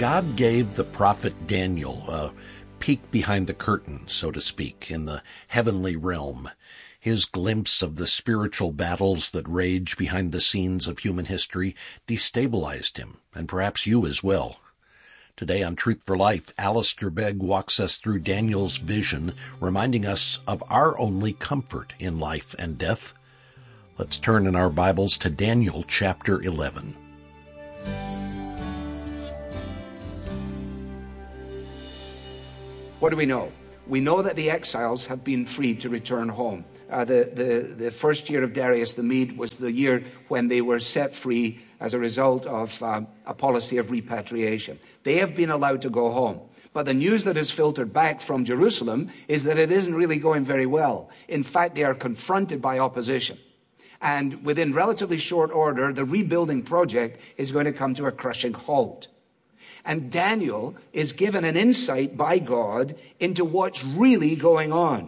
God gave the prophet Daniel a peek behind the curtain, so to speak, in the heavenly realm. His glimpse of the spiritual battles that rage behind the scenes of human history destabilized him, and perhaps you as well. Today on Truth for Life, Alistair Begg walks us through Daniel's vision, reminding us of our only comfort in life and death. Let's turn in our Bibles to Daniel chapter 11. What do we know? We know that the exiles have been freed to return home. The first year of Darius the Mede was the year when they were set free as a result of a policy of repatriation. They have been allowed to go home. But the news that has filtered back from Jerusalem is that it isn't really going very well. In fact, they are confronted by opposition. And within relatively short order, the rebuilding project is going to come to a crushing halt. And Daniel is given an insight by God into what's really going on.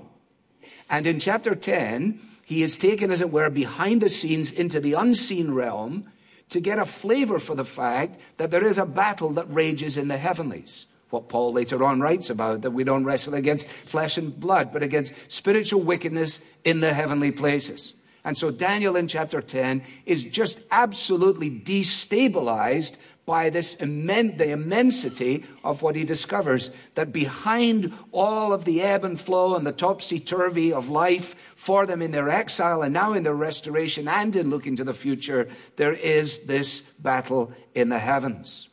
And in chapter 10, he is taken, as it were, behind the scenes into the unseen realm to get a flavor for the fact that there is a battle that rages in the heavenlies. What Paul later on writes about, that we don't wrestle against flesh and blood, but against spiritual wickedness in the heavenly places. And so Daniel in chapter 10 is just absolutely destabilized by the immensity of what he discovers, that behind all of the ebb and flow and the topsy-turvy of life for them in their exile and now in their restoration and in looking to the future, there is this battle in the heavens.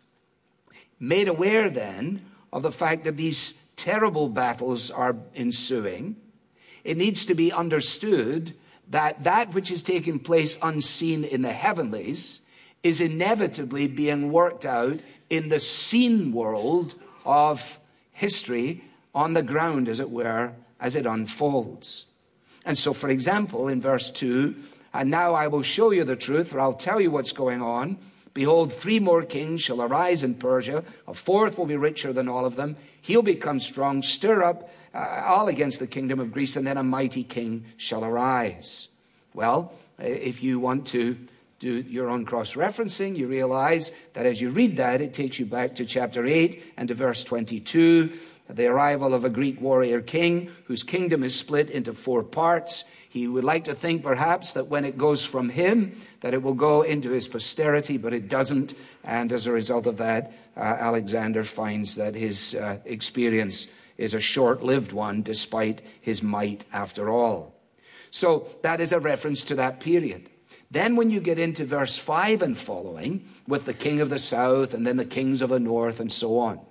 Made aware then of the fact that these terrible battles are ensuing, it needs to be understood that that which is taking place unseen in the heavenlies is inevitably being worked out in the seen world of history on the ground, as it were, as it unfolds. And so, for example, in verse 2, and now I will show you the truth, or I'll tell you what's going on. Behold, 3 more kings shall arise in Persia. A 4th will be richer than all of them. He'll become strong, stir up all against the kingdom of Greece, and then a mighty king shall arise. Well, if you want to do your own cross-referencing, you realize that as you read that, it takes you back to chapter 8 and to verse 22, the arrival of a Greek warrior king whose kingdom is split into 4 parts. He would like to think perhaps that when it goes from him, that it will go into his posterity, but it doesn't. And as a result of that, Alexander finds that his experience is a short-lived one, despite his might after all. So that is a reference to that period. Then when you get into verse 5 and following, with the king of the south and then the kings of the north and so on,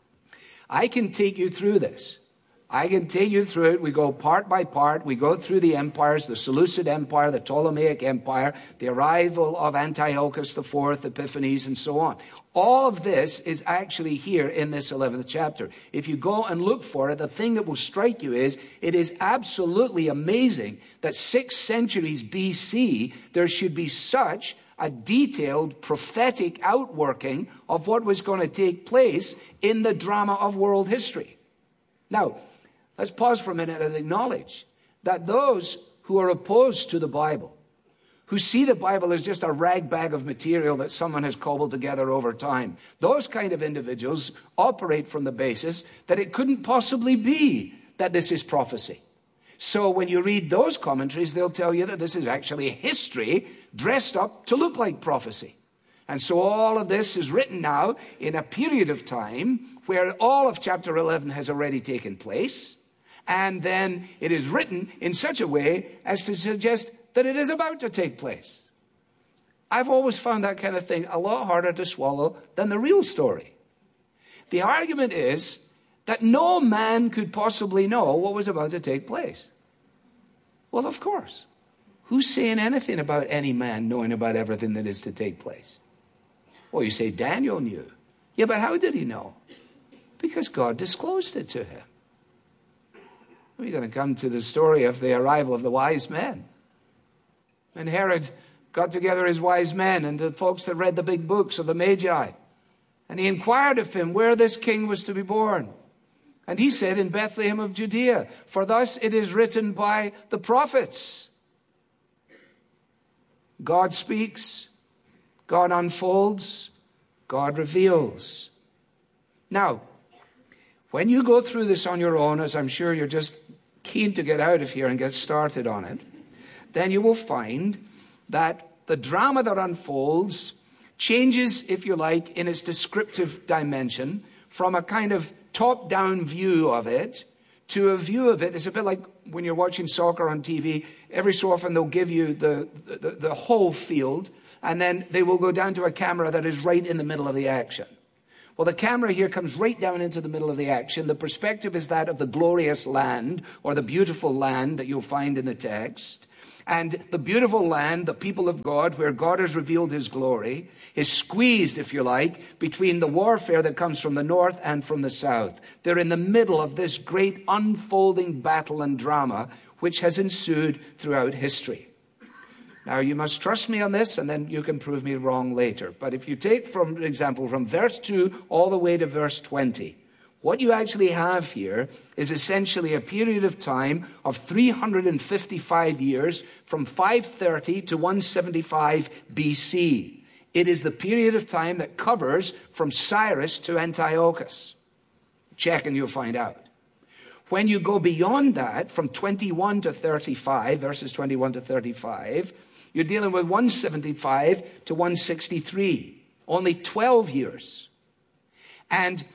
I can take you through this. I can take you through it. We go part by part. We go through the empires, the Seleucid Empire, the Ptolemaic Empire, the arrival of Antiochus IV, Epiphanes, and so on. All of this is actually here in this 11th chapter. If you go and look for it, the thing that will strike you is it is absolutely amazing that 6 centuries BC, there should be such a detailed prophetic outworking of what was going to take place in the drama of world history. Now, let's pause for a minute and acknowledge that those who are opposed to the Bible, who see the Bible as just a rag bag of material that someone has cobbled together over time, those kind of individuals operate from the basis that it couldn't possibly be that this is prophecy. So when you read those commentaries, they'll tell you that this is actually history dressed up to look like prophecy. And so all of this is written now in a period of time where all of chapter 11 has already taken place. And then it is written in such a way as to suggest that it is about to take place. I've always found that kind of thing a lot harder to swallow than the real story. The argument is that no man could possibly know what was about to take place. Well, of course. Who's saying anything about any man knowing about everything that is to take place? Well, you say Daniel knew. Yeah, but how did he know? Because God disclosed it to him. We're going to come to the story of the arrival of the wise men. And Herod got together his wise men and the folks that read the big books of the Magi. And he inquired of him where this king was to be born. And he said, in Bethlehem of Judea, for thus it is written by the prophets. God speaks, God unfolds, God reveals. Now, when you go through this on your own, as I'm sure you're just keen to get out of here and get started on it, then you will find that the drama that unfolds changes, if you like, in its descriptive dimension from a kind of top-down view of it to a view of it. It's a bit like when you're watching soccer on TV. Every so often they'll give you the whole field, and then they will go down to a camera that is right in the middle of the action. Well, the camera here comes right down into the middle of the action. The perspective is that of the glorious land, or the beautiful land that you'll find in the text. And the beautiful land, the people of God, where God has revealed his glory, is squeezed, if you like, between the warfare that comes from the north and from the south. They're in the middle of this great unfolding battle and drama which has ensued throughout history. Now, you must trust me on this, and then you can prove me wrong later. But if you take, for example, from verse 2 all the way to verse 20, what you actually have here is essentially a period of time of 355 years from 530 to 175 BC. It is the period of time that covers from Cyrus to Antiochus. Check and you'll find out. When you go beyond that, from 21 to 35, verses 21 to 35, you're dealing with 175 to 163. Only 12 years. And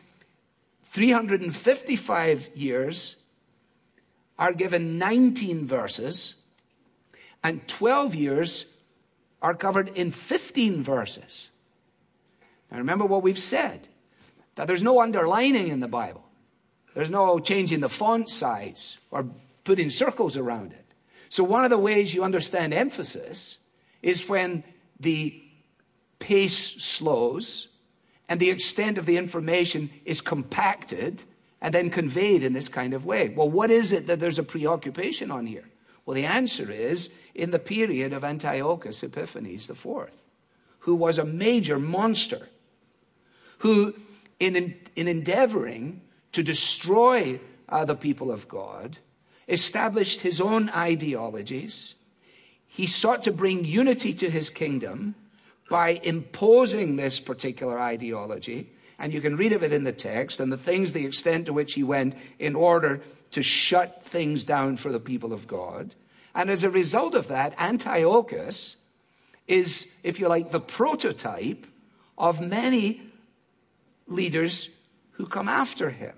355 years are given 19 verses, and 12 years are covered in 15 verses. Now remember what we've said, that there's no underlining in the Bible. There's no changing the font size or putting circles around it. So one of the ways you understand emphasis is when the pace slows and the extent of the information is compacted and then conveyed in this kind of way. Well, what is it that there's a preoccupation on here? Well, the answer is in the period of Antiochus Epiphanes IV, who was a major monster, who in endeavoring to destroy the people of God, established his own ideologies. He sought to bring unity to his kingdom by imposing this particular ideology, and you can read of it in the text, and the extent to which he went in order to shut things down for the people of God. And as a result of that, Antiochus is, if you like, the prototype of many leaders who come after him.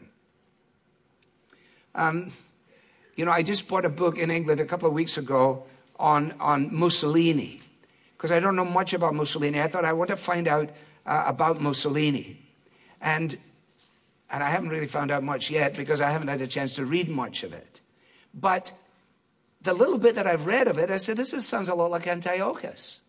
I just bought a book in England a couple of weeks ago on Mussolini, because I don't know much about Mussolini. I thought I want to find out about Mussolini. And I haven't really found out much yet because I haven't had a chance to read much of it. But the little bit that I've read of it, I said, this sounds a lot like Antiochus.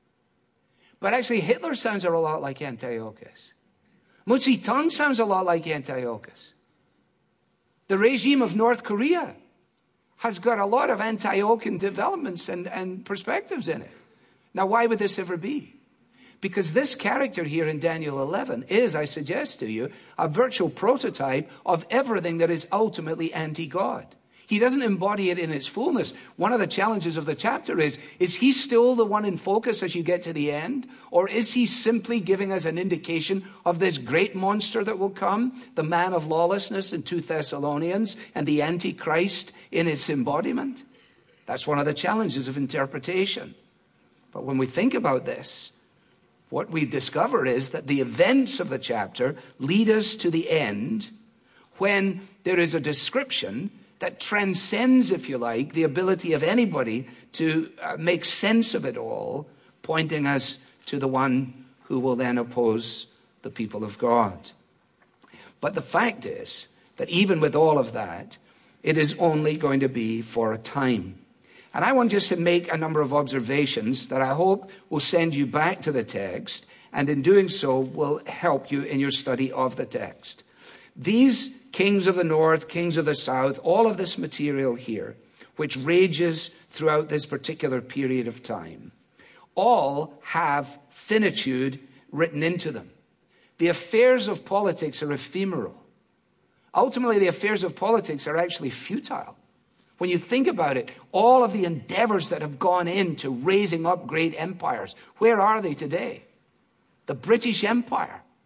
But actually, Hitler sounds a lot like Antiochus. Mao Zedong sounds a lot like Antiochus. The regime of North Korea has got a lot of Antiochian developments and perspectives in it. Now, why would this ever be? Because this character here in Daniel 11 is, I suggest to you, a virtual prototype of everything that is ultimately anti-God. He doesn't embody it in its fullness. One of the challenges of the chapter is he still the one in focus as you get to the end? Or is he simply giving us an indication of this great monster that will come, the man of lawlessness in 2 Thessalonians, and the Antichrist in its embodiment? That's one of the challenges of interpretation. But when we think about this, what we discover is that the events of the chapter lead us to the end when there is a description that transcends, if you like, the ability of anybody to make sense of it all, pointing us to the one who will then oppose the people of God. But the fact is that even with all of that, it is only going to be for a time. And I want just to make a number of observations that I hope will send you back to the text, and in doing so will help you in your study of the text. These kings of the north, kings of the south, all of this material here, which rages throughout this particular period of time, all have finitude written into them. The affairs of politics are ephemeral. Ultimately, the affairs of politics are actually futile. When you think about it, all of the endeavors that have gone into raising up great empires, where are they today? The British Empire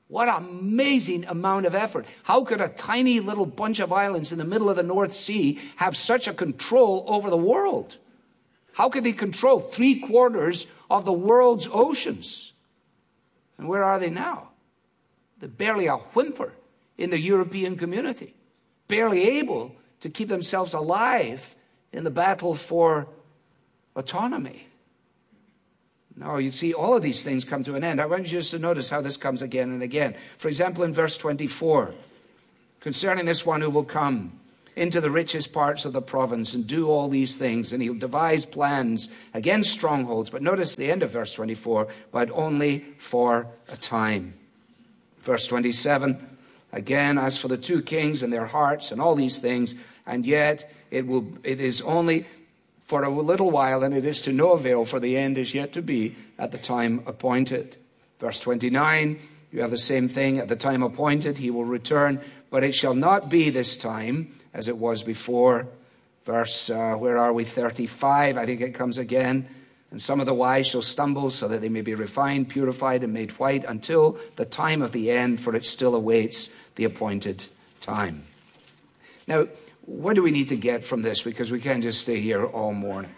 What an amazing amount of effort. How could a tiny little bunch of islands in the middle of the North Sea have such a control over the world? How could they control 3/4 of the world's oceans? And where are they now? They're barely a whimper in the European community, barely able to keep themselves alive in the battle for autonomy. Now, you see, all of these things come to an end. I want you just to notice how this comes again and again. For example, in verse 24, concerning this one who will come into the richest parts of the province and do all these things, and he'll devise plans against strongholds. But notice the end of verse 24, but only for a time. Verse 27, again, as for the two kings and their hearts and all these things, and yet it is only for a little while, and it is to no avail, for the end is yet to be at the time appointed. Verse 29, you have the same thing. At the time appointed, he will return, but it shall not be this time as it was before. Verse, 35, I think it comes again. And some of the wise shall stumble, so that they may be refined, purified, and made white until the time of the end, for it still awaits the appointed time. Now, what do we need to get from this? Because we can't just stay here all morning.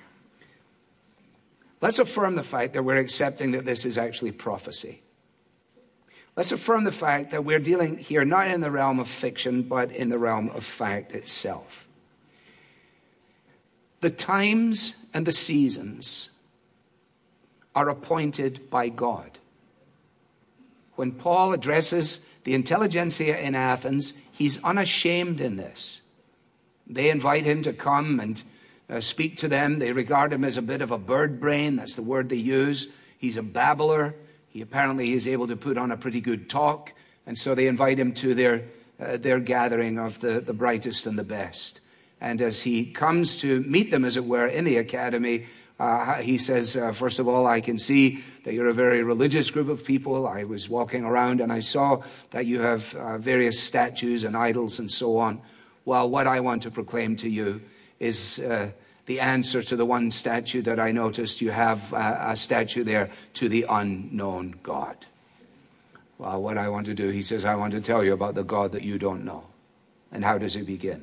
Let's affirm the fact that we're accepting that this is actually prophecy. Let's affirm the fact that we're dealing here not in the realm of fiction, but in the realm of fact itself. The times and the seasons are appointed by God. When Paul addresses the intelligentsia in Athens, he's unashamed in this. They invite him to come and speak to them. They regard him as a bit of a bird brain. That's the word they use. He's a babbler. He apparently is able to put on a pretty good talk. And so they invite him to their gathering of the brightest and the best. And as he comes to meet them, as it were, in the academy, he says, first of all, I can see that you're a very religious group of people. I was walking around and I saw that you have various statues and idols and so on. Well, what I want to proclaim to you is the answer to the one statue that I noticed. You have a statue there to the unknown God. Well, what I want to do, he says, I want to tell you about the God that you don't know. And how does he begin?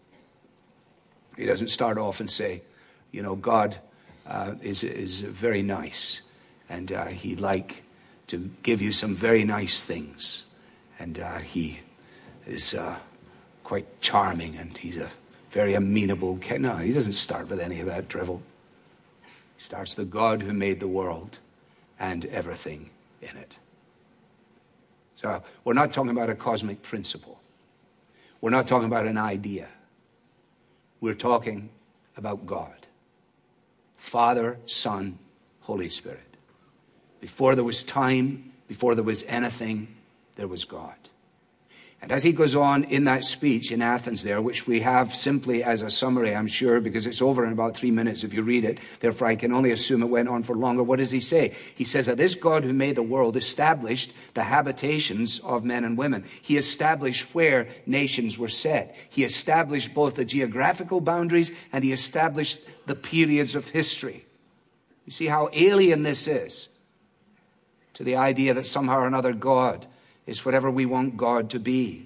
He doesn't start off and say, you know, God is very nice, and he'd like to give you some very nice things, and he is quite charming, and he's a very amenable king. No, he doesn't start with any of that drivel. He starts the God who made the world and everything in it. So we're not talking about a cosmic principle. We're not talking about an idea. We're talking about God. Father, Son, Holy Spirit. Before there was time, before there was anything, there was God. And as he goes on in that speech in Athens there, which we have simply as a summary, I'm sure, because it's over in about 3 minutes if you read it. Therefore, I can only assume it went on for longer. What does he say? He says that this God who made the world established the habitations of men and women. He established where nations were set. He established both the geographical boundaries and he established the periods of history. You see how alien this is to the idea that somehow or another God is whatever we want God to be.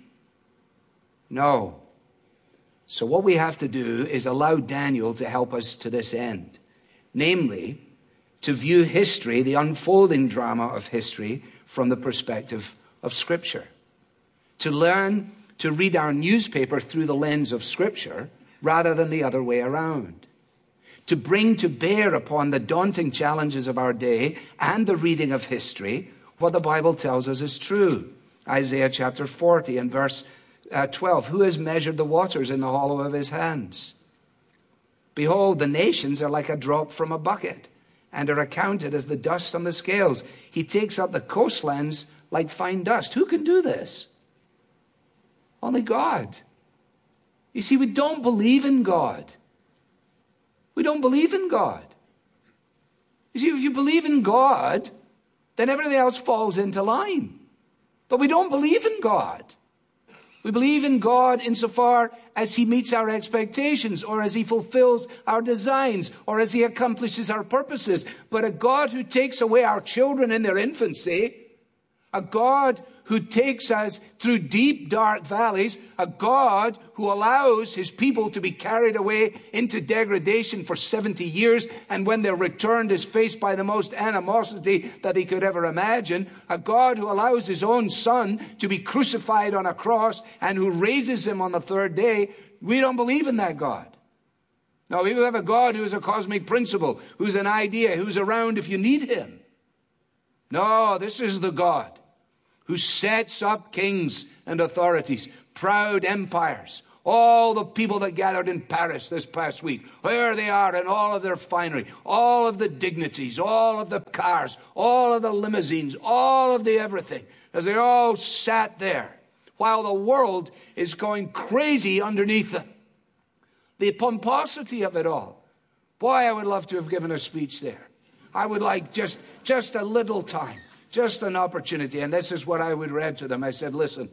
No. So what we have to do is allow Daniel to help us to this end. Namely, to view history, the unfolding drama of history, from the perspective of Scripture. To learn to read our newspaper through the lens of Scripture rather than the other way around. To bring to bear upon the daunting challenges of our day and the reading of history what the Bible tells us is true. Isaiah chapter 40 and verse 12. Who has measured the waters in the hollow of his hands? Behold, the nations are like a drop from a bucket and are accounted as the dust on the scales. He takes up the coastlands like fine dust. Who can do this? Only God. You see, we don't believe in God. We don't believe in God. You see, if you believe in God, then everything else falls into line. But we don't believe in God. We believe in God insofar as he meets our expectations, or as he fulfills our designs, or as he accomplishes our purposes. But a God who takes away our children in their infancy, a God who takes us through deep, dark valleys, a God who allows his people to be carried away into degradation for 70 years, and when they're returned is faced by the most animosity that he could ever imagine, a God who allows his own son to be crucified on a cross and who raises him on the third day. We don't believe in that God. No, we have a God who is a cosmic principle, who's an idea, who's around if you need him. No, this is the God who sets up kings and authorities, proud empires. All the people that gathered in Paris this past week, there they are in all of their finery, all of the dignities, all of the cars, all of the limousines, all of the everything, as they all sat there while the world is going crazy underneath them. The pomposity of it all. Boy, I would love to have given a speech there. I would like just a little time. Just an opportunity. And this is what I would read to them. I said, listen,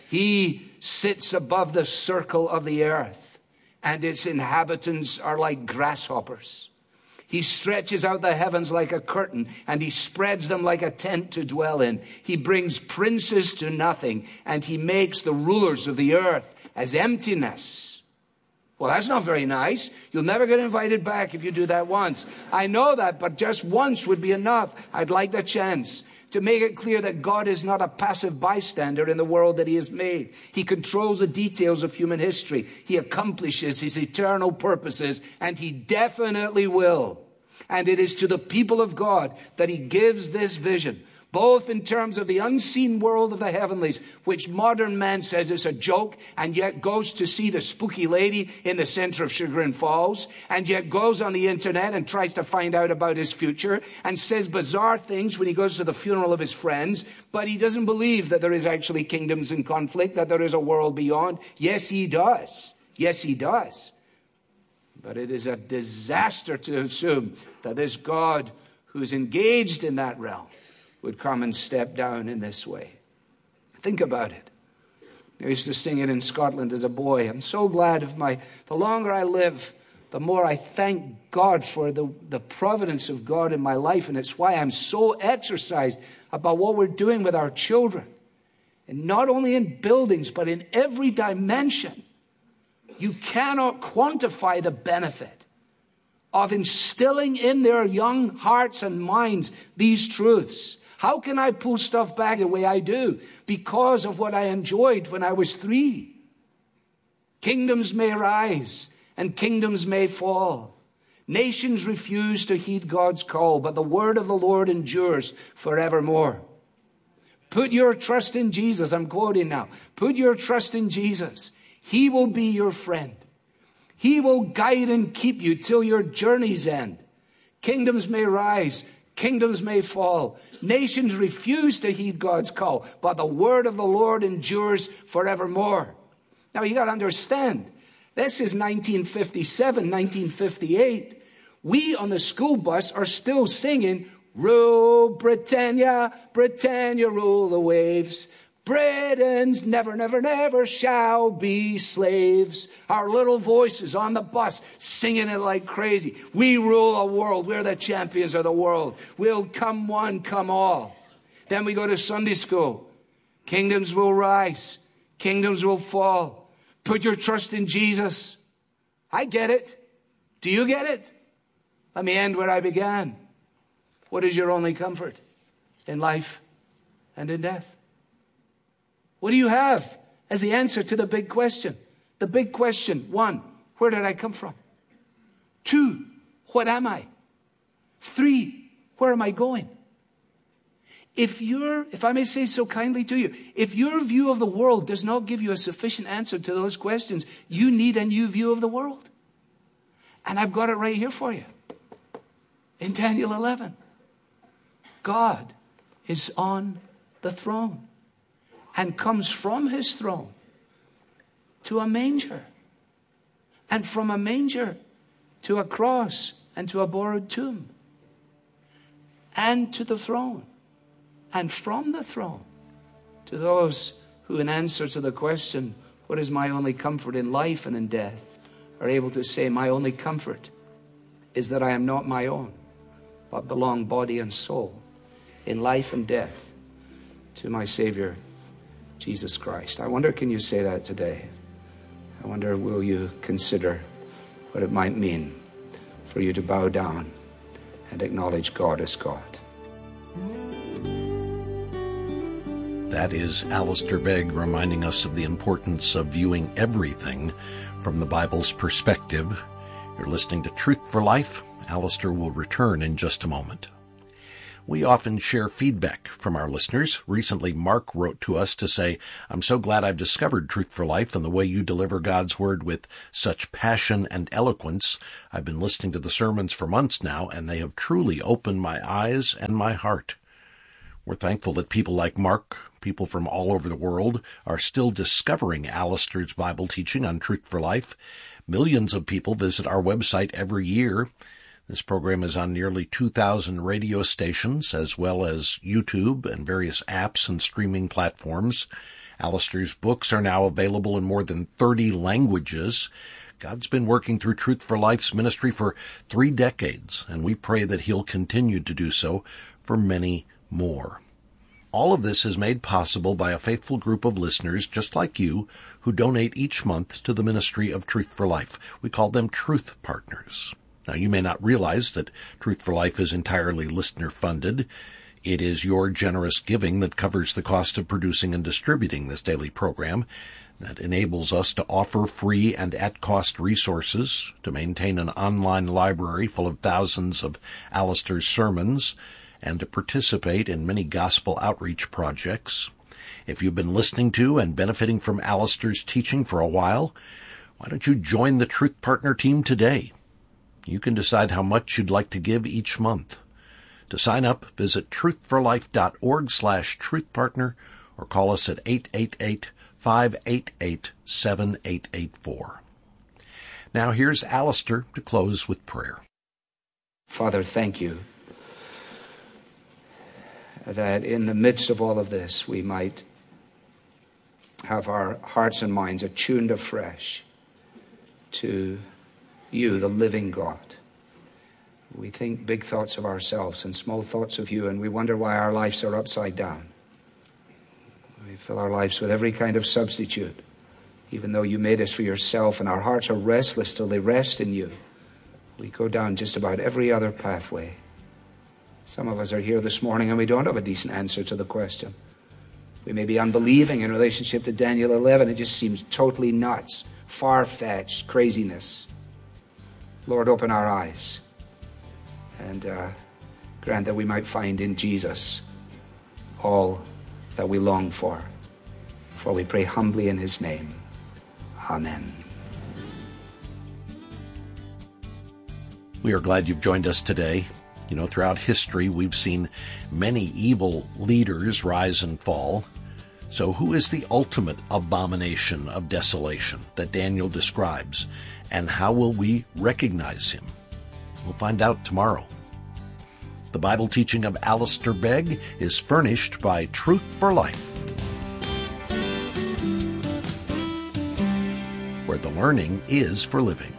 he sits above the circle of the earth, and its inhabitants are like grasshoppers. He stretches out the heavens like a curtain, and he spreads them like a tent to dwell in. He brings princes to nothing, and he makes the rulers of the earth as emptiness. Well, that's not very nice. You'll never get invited back if you do that once. I know that, but just once would be enough. I'd like the chance to make it clear that God is not a passive bystander in the world that he has made. He controls the details of human history. He accomplishes his eternal purposes, and he definitely will. And it is to the people of God that he gives this vision, both in terms of the unseen world of the heavenlies, which modern man says is a joke, and yet goes to see the spooky lady in the center of Chagrin Falls, and yet goes on the internet and tries to find out about his future, and says bizarre things when he goes to the funeral of his friends, but he doesn't believe that there is actually kingdoms in conflict, that there is a world beyond. Yes, he does. Yes, he does. But it is a disaster to assume that this God who's engaged in that realm would come and step down in this way. Think about it. I used to sing it in Scotland as a boy. I'm so glad the longer I live, the more I thank God for the providence of God in my life. And it's why I'm so exercised about what we're doing with our children. And not only in buildings, but in every dimension. You cannot quantify the benefit of instilling in their young hearts and minds these truths. How can I pull stuff back the way I do? Because of what I enjoyed when I was 3. Kingdoms may rise and kingdoms may fall. Nations refuse to heed God's call, but the word of the Lord endures forevermore. Put your trust in Jesus. I'm quoting now. Put your trust in Jesus. He will be your friend. He will guide and keep you till your journey's end. Kingdoms may rise. Kingdoms may fall. Nations refuse to heed God's call, but the word of the Lord endures forevermore. Now you got to understand, this is 1957, 1958. We on the school bus are still singing, "Rule Britannia, Britannia, rule the waves. Britons never, never, never shall be slaves." Our little voices on the bus singing it like crazy. We rule the world. We're the champions of the world. We'll come one, come all. Then we go to Sunday school. Kingdoms will rise. Kingdoms will fall. Put your trust in Jesus. I get it. Do you get it? Let me end where I began. What is your only comfort in life and in death? What do you have as the answer to the big question? The big question, 1, where did I come from? 2, what am I? 3, where am I going? If I may say so kindly to you, if your view of the world does not give you a sufficient answer to those questions, you need a new view of the world. And I've got it right here for you. In Daniel 11, God is on the throne and comes from his throne to a manger, and from a manger to a cross and to a borrowed tomb, and to the throne, and from the throne to those who, in answer to the question, what is my only comfort in life and in death, are able to say, my only comfort is that I am not my own, but belong body and soul in life and death to my Savior Jesus Christ. I wonder, can you say that today? I wonder, will you consider what it might mean for you to bow down and acknowledge God as God? That is Alistair Begg reminding us of the importance of viewing everything from the Bible's perspective. You're listening to Truth for Life. Alistair will return in just a moment. We often share feedback from our listeners. Recently, Mark wrote to us to say, "I'm so glad I've discovered Truth for Life and the way you deliver God's Word with such passion and eloquence. I've been listening to the sermons for months now, and they have truly opened my eyes and my heart." We're thankful that people like Mark, people from all over the world, are still discovering Alistair's Bible teaching on Truth for Life. Millions of people visit our website every year. This program is on nearly 2,000 radio stations, as well as YouTube and various apps and streaming platforms. Alistair's books are now available in more than 30 languages. God's been working through Truth for Life's ministry for 3 decades, and we pray that He'll continue to do so for many more. All of this is made possible by a faithful group of listeners just like you who donate each month to the ministry of Truth for Life. We call them Truth Partners. Now, you may not realize that Truth for Life is entirely listener-funded. It is your generous giving that covers the cost of producing and distributing this daily program, that enables us to offer free and at-cost resources, to maintain an online library full of thousands of Alistair's sermons, and to participate in many gospel outreach projects. If you've been listening to and benefiting from Alistair's teaching for a while, why don't you join the Truth Partner team today? You can decide how much you'd like to give each month. To sign up, visit truthforlife.org/truthpartner or call us at 888-588-7884. Now here's Alistair to close with prayer. Father, thank you that in the midst of all of this, we might have our hearts and minds attuned afresh to you, the living God. We think big thoughts of ourselves and small thoughts of you, and we wonder why our lives are upside down. We fill our lives with every kind of substitute, even though you made us for yourself, and our hearts are restless till they rest in you. We go down just about every other pathway. Some of us are here this morning and we don't have a decent answer to the question. We may be unbelieving in relationship to Daniel 11. It just seems totally nuts, far-fetched, craziness. Lord, open our eyes and grant that we might find in Jesus all that we long for. For we pray humbly in His name. Amen. We are glad you've joined us today. You know, throughout history, we've seen many evil leaders rise and fall. So who is the ultimate abomination of desolation that Daniel describes, and how will we recognize him? We'll find out tomorrow. The Bible teaching of Alistair Begg is furnished by Truth for Life, where the learning is for living.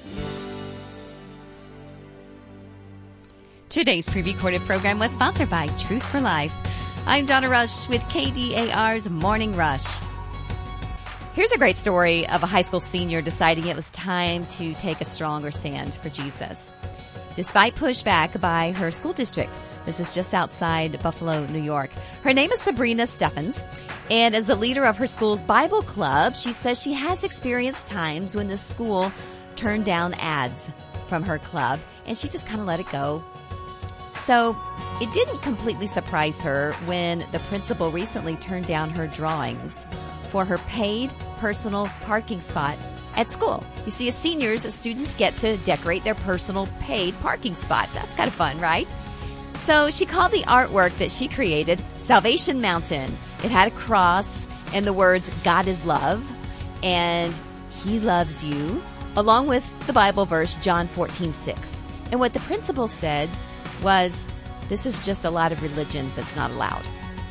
Today's pre-recorded program was sponsored by Truth for Life. I'm Donna Rush with KDAR's Morning Rush. Here's a great story of a high school senior deciding it was time to take a stronger stand for Jesus. Despite pushback by her school district, this is just outside Buffalo, New York. Her name is Sabrina Steffens, and as the leader of her school's Bible club, she says she has experienced times when the school turned down ads from her club, and she just kind of let it go. So it didn't completely surprise her when the principal recently turned down her drawings for her paid personal parking spot at school. You see, as seniors, students get to decorate their personal paid parking spot. That's kind of fun, right? So she called the artwork that she created Salvation Mountain. It had a cross and the words, God is love, and He loves you, along with the Bible verse, John 14:6. And what the principal said was, this is just a lot of religion that's not allowed.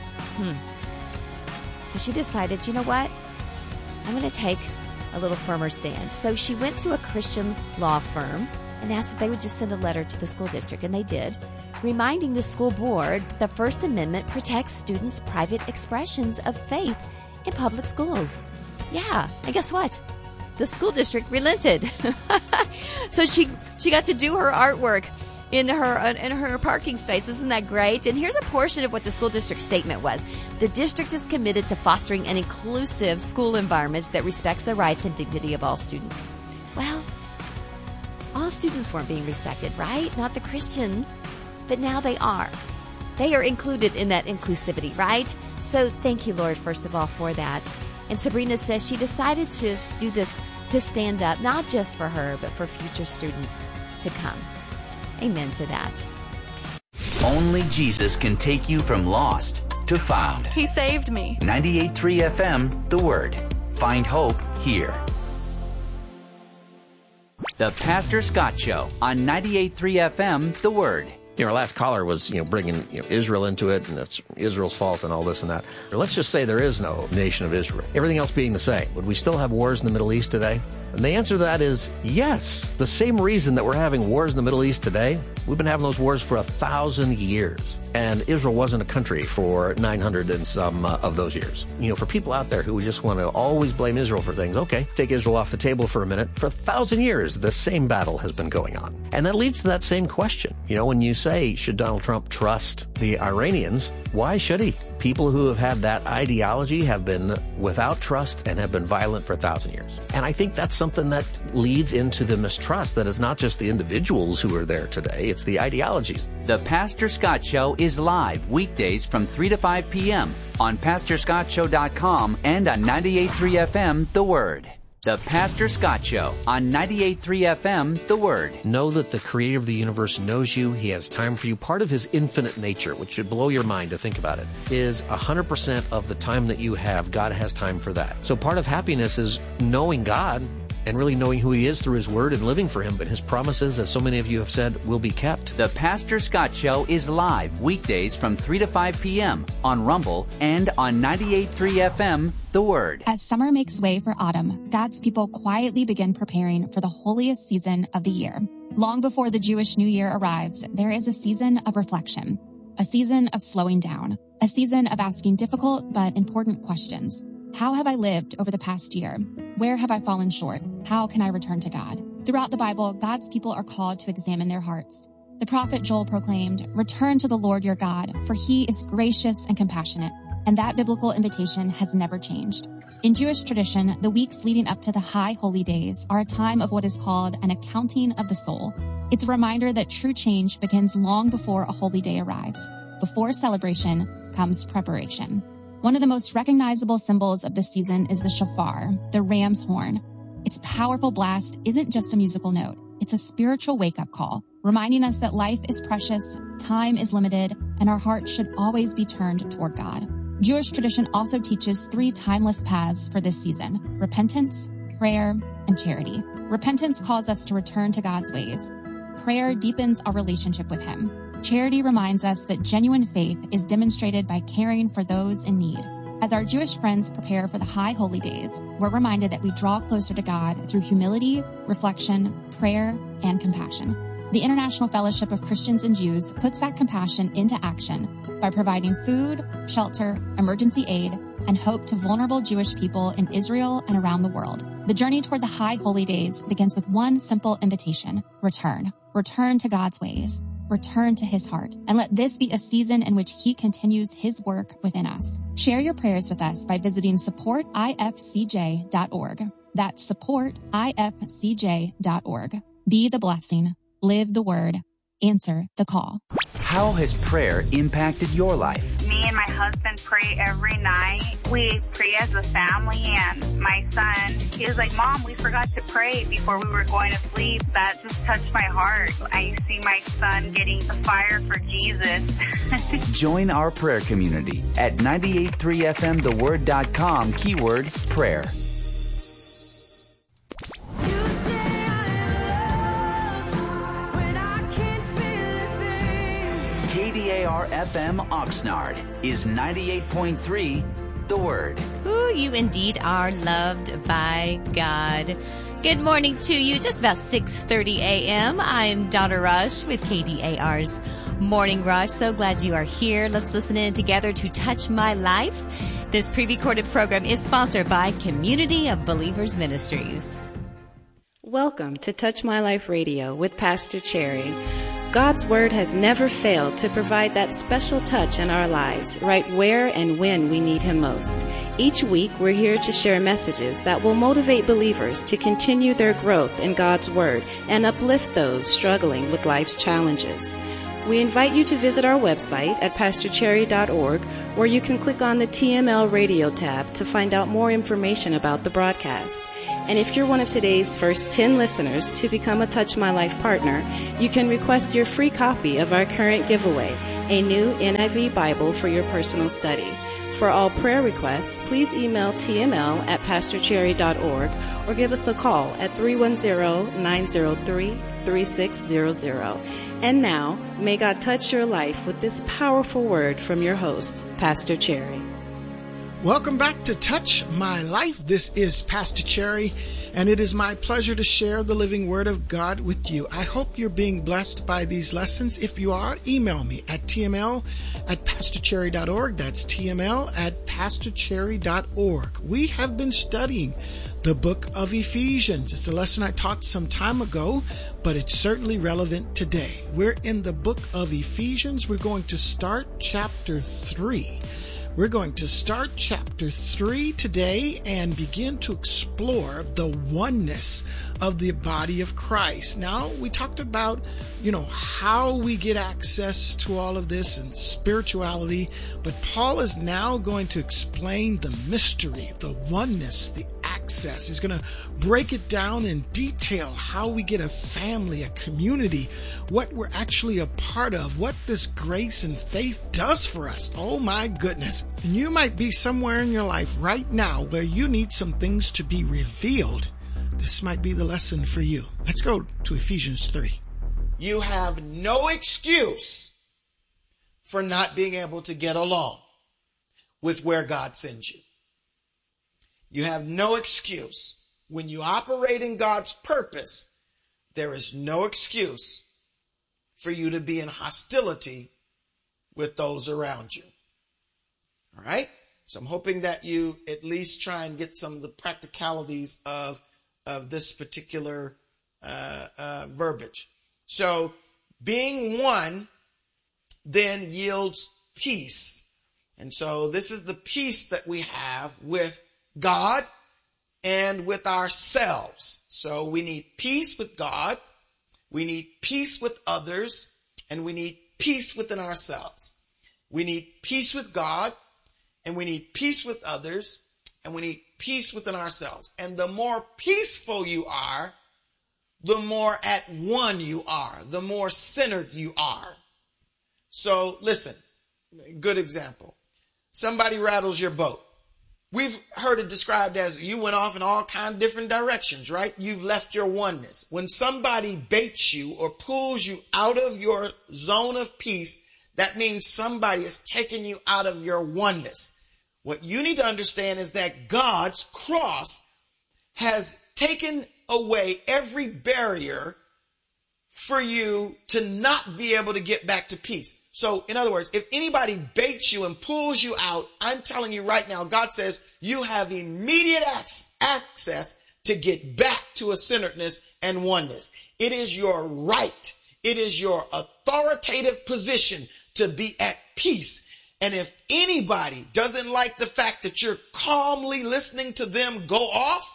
So she decided, you know what? I'm going to take a little firmer stand. So she went to a Christian law firm and asked if they would just send a letter to the school district, and they did, reminding the school board the First Amendment protects students' private expressions of faith in public schools. Yeah, and guess what? The school district relented. So she got to do her artwork in her parking space. Isn't that great? And here's a portion of what the school district statement was. The district is committed to fostering an inclusive school environment that respects the rights and dignity of all students. Well, all students weren't being respected, right? Not the Christian, but now they are. They are included in that inclusivity, right? So thank you, Lord, first of all, for that. And Sabrina says she decided to do this to stand up, not just for her, but for future students to come. Amen to that. Only Jesus can take you from lost to found. He saved me. 98.3 FM, The Word. Find hope here. The Pastor Scott Show on 98.3 FM, The Word. Our last caller was, bringing Israel into it, and it's Israel's fault and all this and that. Let's just say there is no nation of Israel. Everything else being the same. Would we still have wars in the Middle East today? And the answer to that is yes. The same reason that we're having wars in the Middle East today, we've been having those wars for 1,000 years. And Israel wasn't a country for 900 and some of those years. For people out there who just want to always blame Israel for things, okay, take Israel off the table for a minute. For 1,000 years, the same battle has been going on. And that leads to that same question. When you say, should Donald Trump trust the Iranians? Why should he? People who have had that ideology have been without trust and have been violent for 1,000 years. And I think that's something that leads into the mistrust, that it's not just the individuals who are there today, it's the ideologies. The Pastor Scott Show is live weekdays from 3 to 5 p.m. on PastorScottShow.com and on 98.3 FM, The Word. The Pastor Scott Show on 98.3 FM, The Word. Know that the creator of the universe knows you. He has time for you. Part of his infinite nature, which should blow your mind to think about it, is 100% of the time that you have, God has time for that. So part of happiness is knowing God and really knowing who he is through his word and living for him. But his promises, as so many of you have said, will be kept. The Pastor Scott Show is live weekdays from 3 to 5 p.m. on Rumble and on 98.3 FM, The Word. As summer makes way for autumn, God's people quietly begin preparing for the holiest season of the year. Long before the Jewish New Year arrives, there is a season of reflection, a season of slowing down, a season of asking difficult but important questions. How have I lived over the past year? Where have I fallen short? How can I return to God? Throughout the Bible, God's people are called to examine their hearts. The prophet Joel proclaimed, "Return to the Lord your God, for he is gracious and compassionate." And that biblical invitation has never changed. In Jewish tradition, the weeks leading up to the high holy days are a time of what is called an accounting of the soul. It's a reminder that true change begins long before a holy day arrives. Before celebration comes preparation. One of the most recognizable symbols of this season is the shofar, the ram's horn. Its powerful blast isn't just a musical note. It's a spiritual wake-up call, reminding us that life is precious, time is limited, and our hearts should always be turned toward God. Jewish tradition also teaches 3 timeless paths for this season: repentance, prayer, and charity. Repentance calls us to return to God's ways. Prayer deepens our relationship with him. Charity reminds us that genuine faith is demonstrated by caring for those in need. As our Jewish friends prepare for the high holy days, we're reminded that we draw closer to God through humility, reflection, prayer, and compassion. The International Fellowship of Christians and Jews puts that compassion into action by providing food, shelter, emergency aid, and hope to vulnerable Jewish people in Israel and around the world. The journey toward the high holy days begins with one simple invitation: return. Return to God's ways. Return to his heart, and let this be a season in which he continues his work within us. Share your prayers with us by visiting supportifcj.org. That's supportifcj.org. Be the blessing. Live the word. Answer the call. How has prayer impacted your life? Me and my husband pray every night. We pray as a family, and my son, he was like, "Mom, we forgot to pray before we were going to sleep." That just touched my heart. I see my son getting the fire for Jesus. Join our prayer community at 983fmtheword.com, keyword prayer. KDAR-FM Oxnard is 98.3, The Word. Ooh, you indeed are loved by God. Good morning to you. Just about 6:30 a.m. I'm Donna Rush with KDAR's Morning Rush. So glad you are here. Let's listen in together to Touch My Life. This pre-recorded program is sponsored by Community of Believers Ministries. Welcome to Touch My Life Radio with Pastor Cherry. God's Word has never failed to provide that special touch in our lives, right where and when we need Him most. Each week, we're here to share messages that will motivate believers to continue their growth in God's Word and uplift those struggling with life's challenges. We invite you to visit our website at pastorcherry.org, where you can click on the TML Radio tab to find out more information about the broadcast. And if you're one of today's first 10 listeners to become a Touch My Life partner, you can request your free copy of our current giveaway, a new NIV Bible for your personal study. For all prayer requests, please email tml@pastorcherry.org or give us a call at 310-903-3600. And now, may God touch your life with this powerful word from your host, Pastor Cherry. Welcome back to Touch My Life. This is Pastor Cherry, and it is my pleasure to share the living Word of God with you. I hope you're being blessed by these lessons. If you are, email me at tml@pastorcherry.org. That's tml@pastorcherry.org. We have been studying the book of Ephesians. It's a lesson I taught some time ago, but it's certainly relevant today. We're in the book of Ephesians. We're going to start chapter 3. We're going to start chapter 3 today and begin to explore the oneness of the body of Christ. Now, we talked about, how we get access to all of this and spirituality, but Paul is now going to explain the mystery, the oneness, the access. He's going to break it down in detail, how we get a family, a community, what we're actually a part of, what this grace and faith does for us. Oh my goodness. And you might be somewhere in your life right now where you need some things to be revealed. This might be the lesson for you. Let's go to Ephesians 3. You have no excuse for not being able to get along with where God sends you. You have no excuse. When you operate in God's purpose, there is no excuse for you to be in hostility with those around you. All right? So I'm hoping that you at least try and get some of the practicalities of this particular verbiage. So being one then yields peace. And so this is the peace that we have with God and with ourselves. So we need peace with God, we need peace with others, and we need peace within ourselves. We need peace with God, and we need peace with others, and we need peace within ourselves. And the more peaceful you are, the more at one you are, the more centered you are. So listen, good example. Somebody rattles your boat. We've heard it described as you went off in all kinds of different directions, right? You've left your oneness. When somebody baits you or pulls you out of your zone of peace, that means somebody is taking you out of your oneness. What you need to understand is that God's cross has taken away every barrier for you to not be able to get back to peace. So, in other words, if anybody baits you and pulls you out, I'm telling you right now, God says you have immediate access to get back to a centeredness and oneness. It is your right. It is your authoritative position to be at peace. And if anybody doesn't like the fact that you're calmly listening to them go off,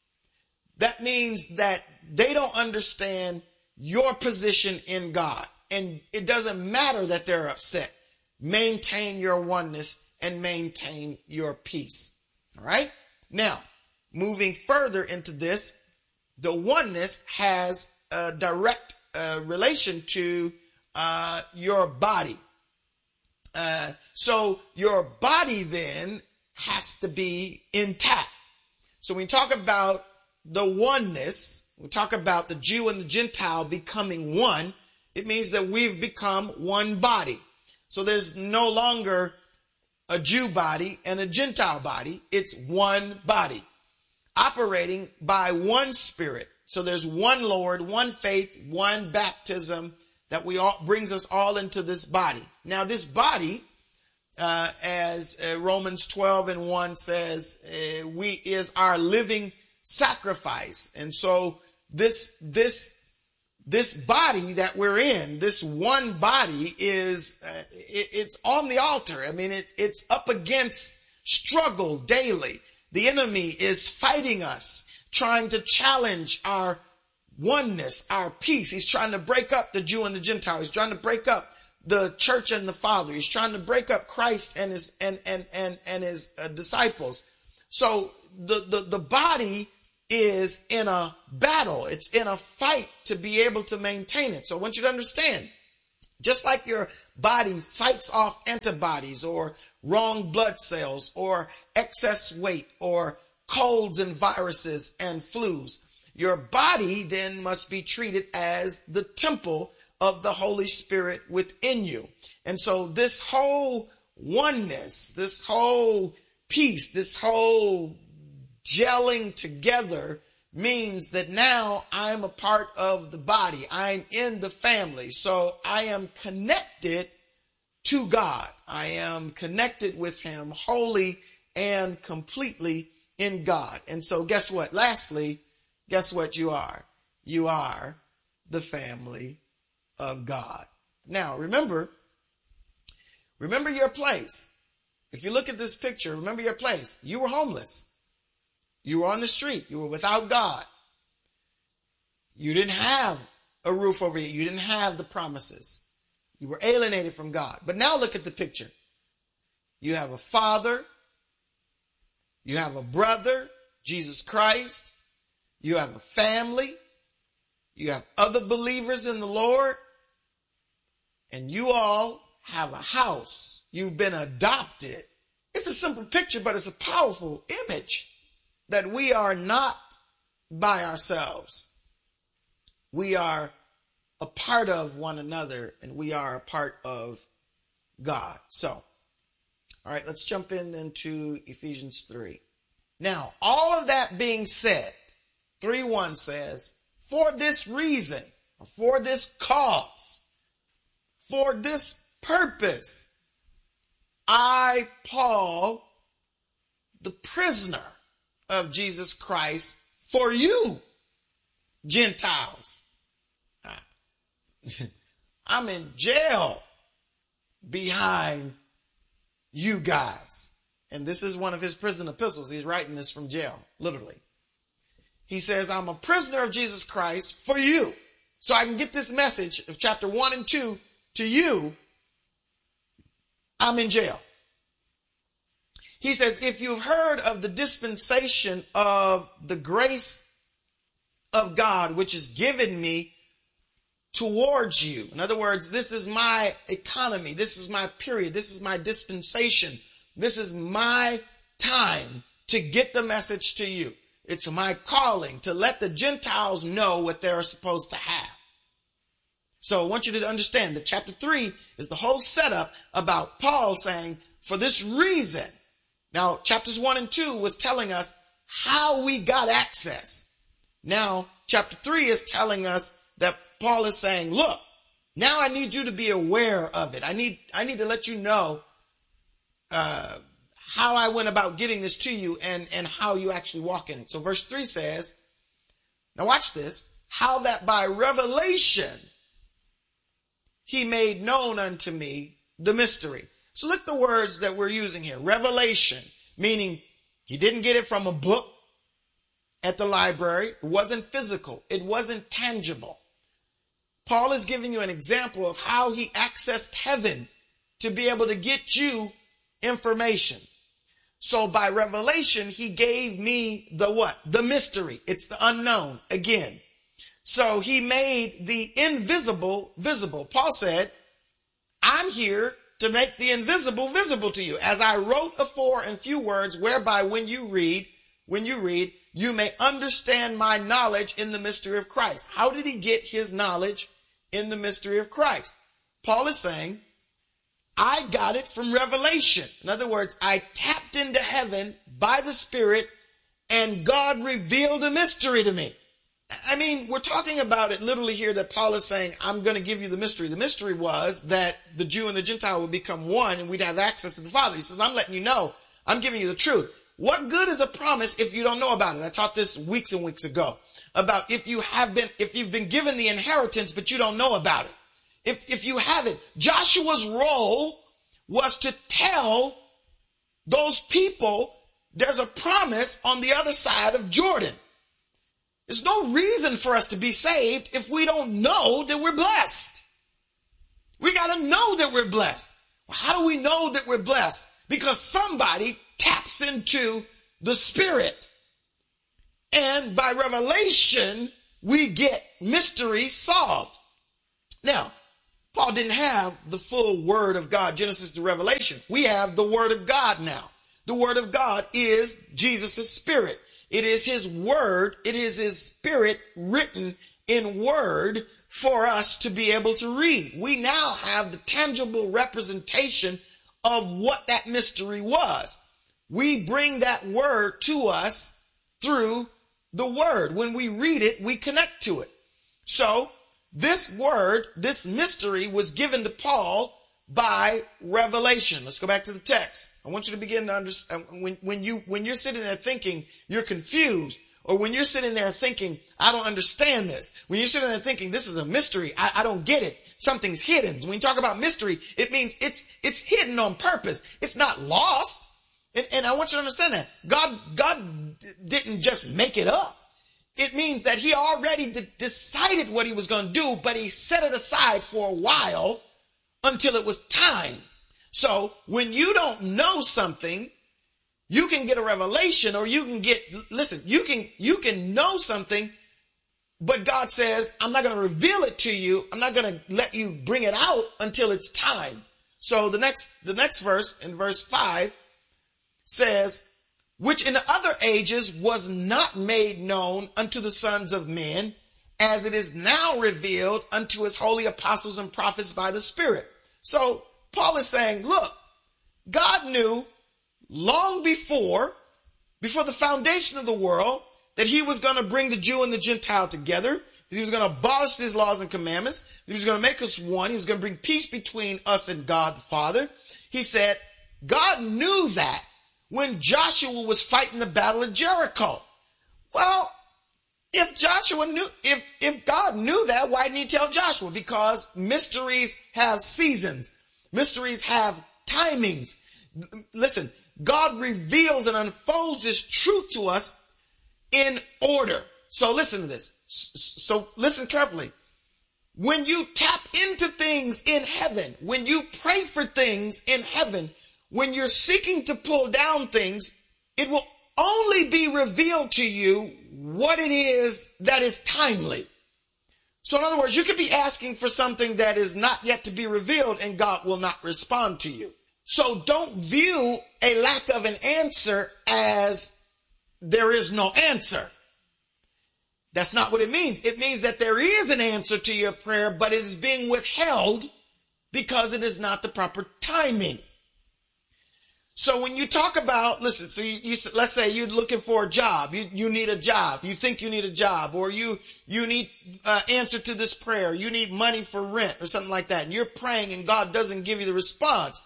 that means that they don't understand your position in God. And it doesn't matter that they're upset. Maintain your oneness and maintain your peace. All right? Now, moving further into this, the oneness has a direct relation to your body. So your body then has to be intact. So when we talk about the oneness, we talk about the Jew and the Gentile becoming one, it means that we've become one body. So there's no longer a Jew body and a Gentile body. It's one body operating by one Spirit. So there's one Lord, one faith, one baptism that brings us all into this body. Now this body as Romans 12:1 says, is our living sacrifice. And so this body that we're in, this one body is, it's on the altar. I mean, it's up against struggle daily. The enemy is fighting us, trying to challenge our oneness, our peace. He's trying to break up the Jew and the Gentile. He's trying to break up the church and the Father. He's trying to break up Christ and his disciples. So the body is in a battle. It's in a fight to be able to maintain it. So I want you to understand, just like your body fights off antibodies or wrong blood cells or excess weight or colds and viruses and flus, your body then must be treated as the temple of the Holy Spirit within you. And so this whole oneness, this whole peace, this whole gelling together means that now I'm a part of the body. I'm in the family. So I am connected to God. I am connected with him wholly and completely in God. And so guess what? Lastly, guess what you are? You are the family of God. Now, remember your place. If you look at this picture, remember your place. You were homeless. You were on the street. You were without God. You didn't have a roof over you. You didn't have the promises. You were alienated from God. But now look at the picture. You have a father. You have a brother, Jesus Christ. You have a family. You have other believers in the Lord. And you all have a house. You've been adopted. It's a simple picture, but it's a powerful image that we are not by ourselves. We are a part of one another, and we are a part of God. So, all right, let's jump into Ephesians 3. Now, all of that being said, 3:1 says, for this reason, or for this cause, for this purpose, I, Paul, the prisoner of Jesus Christ, for you, Gentiles. I'm in jail behind you guys. And this is one of his prison epistles. He's writing this from jail, literally. He says, I'm a prisoner of Jesus Christ for you. So I can get this message of chapter 1 and 2 to you. I'm in jail. He says, if you've heard of the dispensation of the grace of God, which is given me towards you. In other words, this is my economy. This is my period. This is my dispensation. This is my time to get the message to you. It's my calling to let the Gentiles know what they're supposed to have. So I want you to understand that chapter 3 is the whole setup about Paul saying, for this reason. Now, chapters 1 and 2 was telling us how we got access. Now, chapter 3 is telling us that Paul is saying, look, now I need you to be aware of it. I need to let you know how I went about getting this to you and how you actually walk in it. So verse 3 says, now watch this, how that by revelation he made known unto me the mystery. So look at the words that we're using here. Revelation, meaning he didn't get it from a book at the library. It wasn't physical. It wasn't tangible. Paul is giving you an example of how he accessed heaven to be able to get you information. So by revelation, he gave me the what? The mystery. It's the unknown again. So he made the invisible visible. Paul said, I'm here to make the invisible visible to you, as I wrote afore in few words, whereby when you read, you may understand my knowledge in the mystery of Christ. How did he get his knowledge in the mystery of Christ? Paul is saying, I got it from revelation. In other words, I tapped into heaven by the Spirit and God revealed a mystery to me. I mean, we're talking about it literally here that Paul is saying, I'm going to give you the mystery. The mystery was that the Jew and the Gentile would become one and we'd have access to the Father. He says, I'm letting you know. I'm giving you the truth. What good is a promise if you don't know about it? I taught this weeks and weeks ago about if you've been given the inheritance, but you don't know about it. If you haven't, Joshua's role was to tell those people there's a promise on the other side of Jordan. There's no reason for us to be saved if we don't know that we're blessed. We got to know that we're blessed. Well, how do we know that we're blessed? Because somebody taps into the Spirit. And by revelation, we get mysteries solved. Now, Paul didn't have the full Word of God, Genesis to Revelation. We have the Word of God now. The Word of God is Jesus' Spirit. It is His Word. It is His Spirit written in Word for us to be able to read. We now have the tangible representation of what that mystery was. We bring that Word to us through the Word. When we read it, we connect to it. So this Word, this mystery was given to Paul by revelation. Let's go back to the text. I want you to begin to understand when you're sitting there thinking you're confused, or when you're sitting there thinking, I don't understand this. When you're sitting there thinking this is a mystery, I don't get it. Something's hidden. When you talk about mystery, it means it's hidden on purpose. It's not lost. And I want you to understand that. God didn't just make it up. It means that He already decided what He was going to do, but He set it aside for a while until it was time. So when you don't know something, you can get a revelation, or you can you can know something, but God says, I'm not going to reveal it to you. I'm not going to let you bring it out until it's time. So the next verse, in verse 5, says, which in the other ages was not made known unto the sons of men, as it is now revealed unto His holy apostles and prophets by the Spirit. So Paul is saying, look, God knew long before the foundation of the world, that He was going to bring the Jew and the Gentile together. That He was going to abolish His laws and commandments. That He was going to make us one. He was going to bring peace between us and God the Father. He said, God knew that when Joshua was fighting the battle of Jericho. Well, if God knew that, why didn't He tell Joshua? Because mysteries have seasons. Mysteries have timings. Listen, God reveals and unfolds His truth to us in order. So listen to this. So listen carefully. When you tap into things in heaven, when you pray for things in heaven, when you're seeking to pull down things, it will only be revealed to you what it is that is timely. So in other words, you could be asking for something that is not yet to be revealed, and God will not respond to you. So don't view a lack of an answer as there is no answer. That's not what it means. It means that there is an answer to your prayer, but it is being withheld because it is not the proper timing. So when you talk about, listen, so you let's say you're looking for a job. You need a job. You think you need a job, or you need answer to this prayer. You need money for rent or something like that. And you're praying and God doesn't give you the response.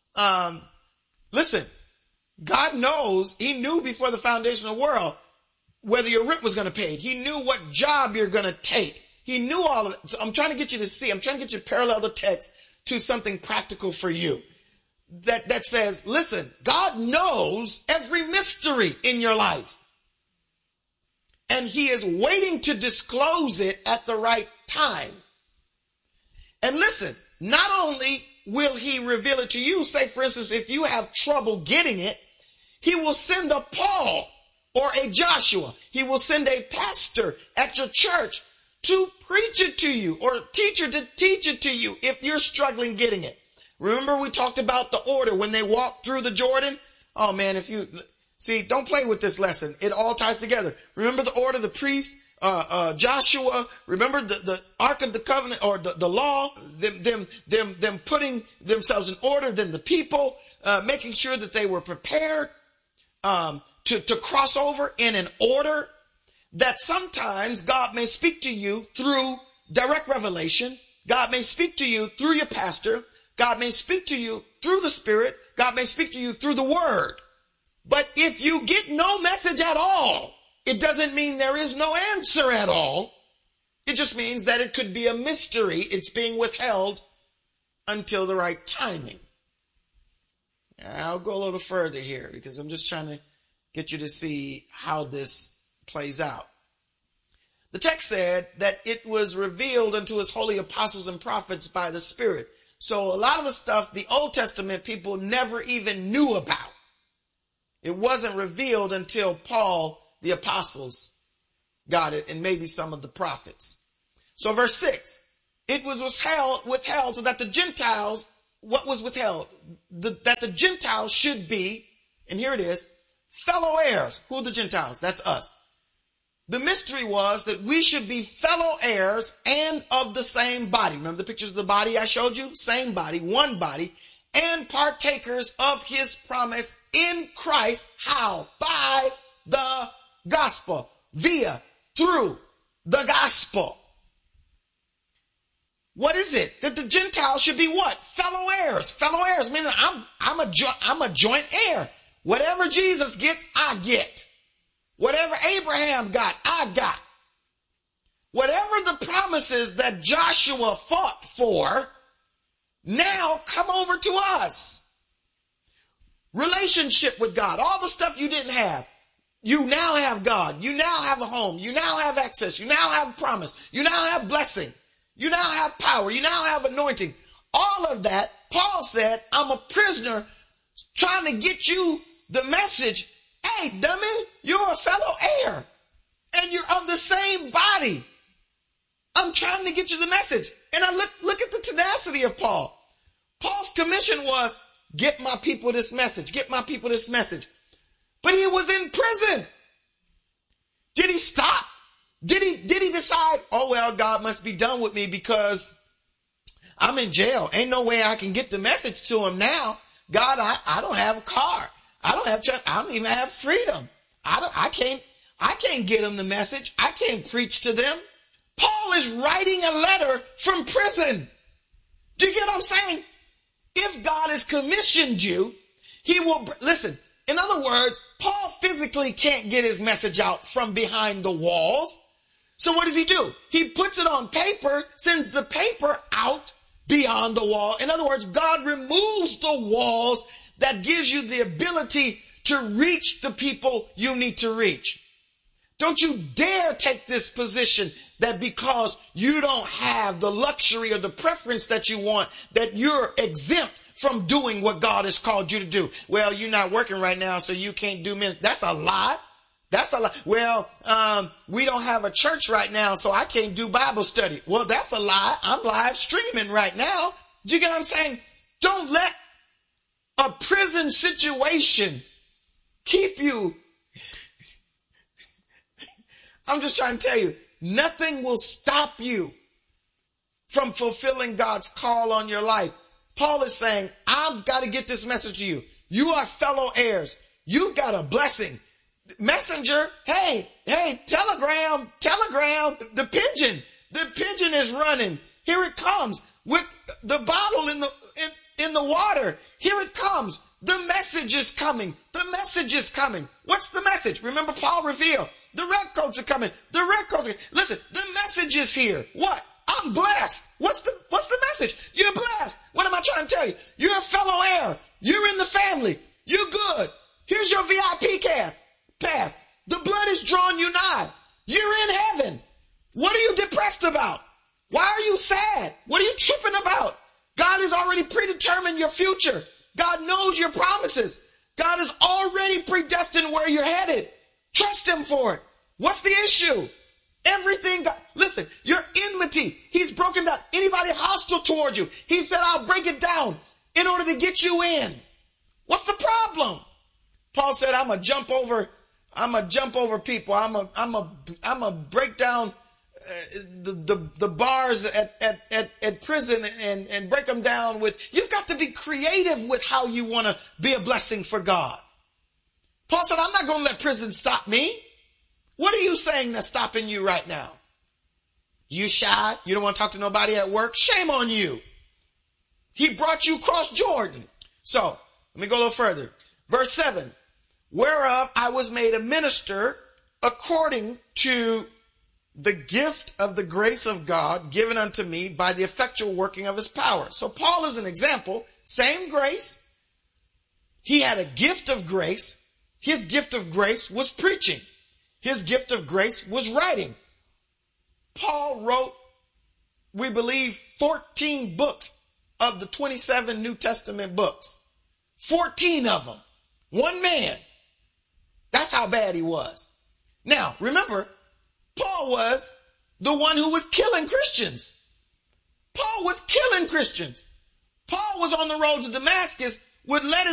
Listen, God knows. He knew before the foundation of the world whether your rent was going to be paid. He knew what job you're going to take. He knew all of it. So I'm trying to get you to see. I'm trying to get you to parallel the text to something practical for you. That says, listen, God knows every mystery in your life. And He is waiting to disclose it at the right time. And listen, not only will He reveal it to you, say for instance, if you have trouble getting it, He will send a Paul or a Joshua. He will send a pastor at your church to preach it to you, or a teacher to teach it to you if you're struggling getting it. Remember we talked about the order when they walked through the Jordan? Oh man, if you see, don't play with this lesson. It all ties together. Remember the order, the priest, Joshua, remember the Ark of the Covenant, or the law, them putting themselves in order, then the people, making sure that they were prepared, to cross over in an order. that sometimes God may speak to you through direct revelation. God may speak to you through your pastor. God may speak to you through the Spirit. God may speak to you through the Word. But if you get no message at all, it doesn't mean there is no answer at all. It just means that it could be a mystery. It's being withheld until the right timing. I'll go a little further here because I'm just trying to get you to see how this plays out. The text said that it was revealed unto his holy apostles and prophets by the Spirit. So a lot of the stuff the Old Testament people never even knew about. It wasn't revealed until Paul, the apostles, got it, and maybe some of the prophets. So verse 6, it was withheld so that the Gentiles, what was withheld? That the Gentiles should be, and here it is, fellow heirs. Who are the Gentiles? That's us. The mystery was that we should be fellow heirs and of the same body. Remember the pictures of the body I showed you? Same body, one body, and partakers of his promise in Christ. How? By the gospel. Through the gospel. What is it? That the Gentiles should be what? Fellow heirs. Fellow heirs, meaning I'm a joint heir. Whatever Jesus gets, I get. Whatever Abraham got, I got. Whatever the promises that Joshua fought for, now come over to us. Relationship with God, all the stuff you didn't have. You now have God. You now have a home. You now have access. You now have a promise. You now have blessing. You now have power. You now have anointing. All of that, Paul said, I'm a prisoner trying to get you the message. Hey, dummy, you're a fellow heir and you're of the same body. I'm trying to get you the message. And I look at the tenacity of Paul. Paul's commission was, get my people this message. Get my people this message. But he was in prison. Did he stop? Did he decide, oh, well, God must be done with me because I'm in jail. Ain't no way I can get the message to him now. God, I don't have a car. I don't even have freedom. I can't get them the message. I can't preach to them. Paul is writing a letter from prison. Do you get what I'm saying? If God has commissioned you, he will, listen, in other words, Paul physically can't get his message out from behind the walls. So what does he do? He puts it on paper, sends the paper out beyond the wall. In other words, God removes the walls that gives you the ability to reach the people you need to reach. Don't you dare take this position that because you don't have the luxury or the preference that you want, that you're exempt from doing what God has called you to do. Well, you're not working right now, so you can't do ministry. That's a lie. That's a lie. Well, we don't have a church right now, so I can't do Bible study. Well, that's a lie. I'm live streaming right now. Do you get what I'm saying? Don't let a prison situation keep you. I'm just trying to tell you, nothing will stop you from fulfilling God's call on your life. Paul is saying, I've got to get this message to you. You are fellow heirs. You got a blessing. Messenger, hey, telegram, the pigeon is running. Here it comes with the bottle in the water. Here it comes. The message is coming. The message is coming. What's the message? Remember, Paul revealed the redcoats are coming. The redcoats are, listen, the message is here. What? I'm blessed. What's the message? You're blessed. What am I trying to tell you? You're a fellow heir. You're in the family. You're good. Here's your VIP pass. The blood is drawing you nigh. You're in heaven. What are you depressed about? Why are you sad? What are you tripping about? God has already predetermined your future. God knows your promises. God has already predestined where you're headed. Trust him for it. What's the issue? Everything, God, listen, your enmity, he's broken down. Anybody hostile toward you, he said, I'll break it down in order to get you in. What's the problem? Paul said, I'm going to jump over people. I'm going to break down the bars at prison and break them down with, you've got to be creative with how you want to be a blessing for God. Paul said, I'm not going to let prison stop me. What are you saying that's stopping you right now? You shy? You don't want to talk to nobody at work? Shame on you. He brought you across Jordan. So, let me go a little further. Verse 7, whereof I was made a minister according to the gift of the grace of God given unto me by the effectual working of his power. So Paul is an example. Same grace. He had a gift of grace. His gift of grace was preaching. His gift of grace was writing. Paul wrote, we believe, 14 books of the 27 New Testament books. 14 of them. One man. That's how bad he was. Now, remember, Paul was the one who was killing Christians. Paul was killing Christians. Paul was on the road to Damascus, would let